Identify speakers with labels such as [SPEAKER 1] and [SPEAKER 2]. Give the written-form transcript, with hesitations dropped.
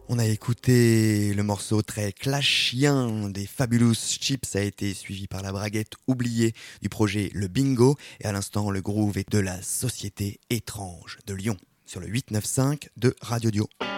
[SPEAKER 1] On a écouté le morceau très clashien des Fabulous Chips, a été suivi par la braguette oubliée du projet Le Bingo, et à l'instant le groove est de la Société étrange de Lyon sur le 895 de Radio Dio.